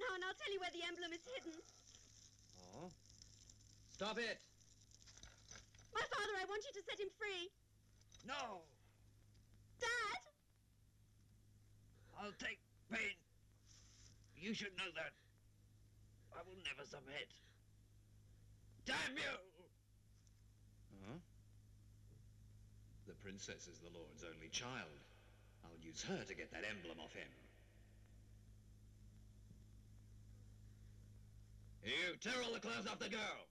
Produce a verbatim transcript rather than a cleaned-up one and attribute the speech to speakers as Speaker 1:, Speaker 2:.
Speaker 1: now and I'll tell you where the emblem is hidden.
Speaker 2: Oh? Stop it!
Speaker 1: My father, I want you to set him free.
Speaker 3: No!
Speaker 1: Dad!
Speaker 3: I'll take pain. You should know that. I will never submit. Damn you!
Speaker 2: Huh? The princess is the Lord's only child. I'll use her to get that emblem off him. You, tear all the clothes off the girl!